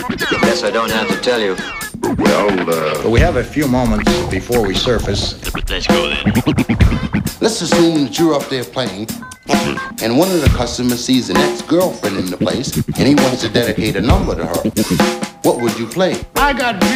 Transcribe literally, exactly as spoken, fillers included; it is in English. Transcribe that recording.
Guess I don't have to tell you. Well, uh... But we have a few moments before we surface. Let's go then. Let's assume that you're up there playing, and one of the customers sees an ex-girlfriend in the place, and he wants to dedicate a number to her. What would you play? I got